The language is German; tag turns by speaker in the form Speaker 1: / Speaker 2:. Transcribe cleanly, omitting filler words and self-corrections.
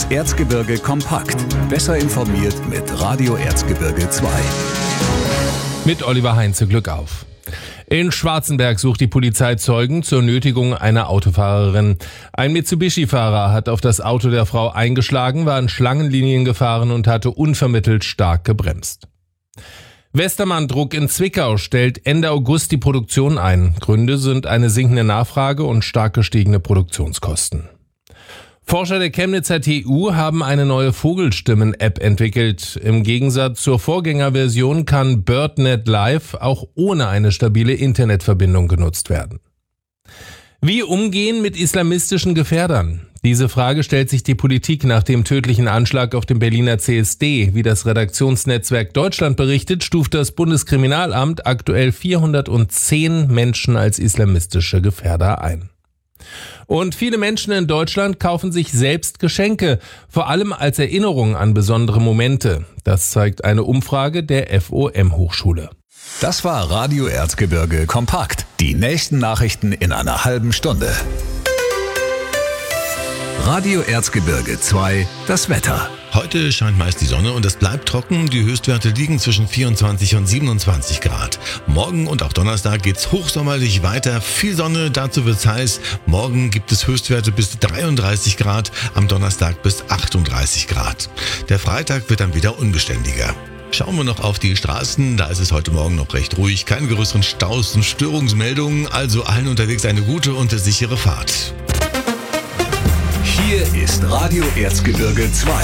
Speaker 1: Erzgebirge kompakt. Besser informiert mit Radio Erzgebirge 2.
Speaker 2: Mit Oliver Heinze, Glück auf. In Schwarzenberg sucht die Polizei Zeugen zur Nötigung einer Autofahrerin. Ein Mitsubishi-Fahrer hat auf das Auto der Frau eingeschlagen, war in Schlangenlinien gefahren und hatte unvermittelt stark gebremst. Westermann-Druck in Zwickau stellt Ende August die Produktion ein. Gründe sind eine sinkende Nachfrage und stark gestiegene Produktionskosten. Forscher der Chemnitzer TU haben eine neue Vogelstimmen-App entwickelt. Im Gegensatz zur Vorgängerversion kann BirdNet Live auch ohne eine stabile Internetverbindung genutzt werden. Wie umgehen mit islamistischen Gefährdern? Diese Frage stellt sich die Politik nach dem tödlichen Anschlag auf dem Berliner CSD. Wie das Redaktionsnetzwerk Deutschland berichtet, stuft das Bundeskriminalamt aktuell 410 Menschen als islamistische Gefährder ein. Und viele Menschen in Deutschland kaufen sich selbst Geschenke, vor allem als Erinnerung an besondere Momente. Das zeigt eine Umfrage der FOM-Hochschule.
Speaker 1: Das war Radio Erzgebirge kompakt. Die nächsten Nachrichten in einer halben Stunde. Radio Erzgebirge 2, das Wetter.
Speaker 3: Heute scheint meist die Sonne und es bleibt trocken. Die Höchstwerte liegen zwischen 24 und 27 Grad. Morgen und auch Donnerstag geht's hochsommerlich weiter. Viel Sonne, dazu wird's heiß. Morgen gibt es Höchstwerte bis 33 Grad, am Donnerstag bis 38 Grad. Der Freitag wird dann wieder unbeständiger. Schauen wir noch auf die Straßen, da ist es heute Morgen noch recht ruhig. Keine größeren Staus und Störungsmeldungen, also allen unterwegs eine gute und sichere Fahrt.
Speaker 1: Hier ist Radio Erzgebirge 2.